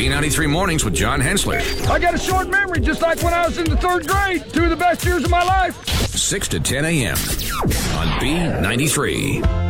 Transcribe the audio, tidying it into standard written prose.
B93 Mornings with John Hensler. I got a short memory, just like when I was in the third grade. 2 of the best years of my life. 6 to 10 a.m. on B93.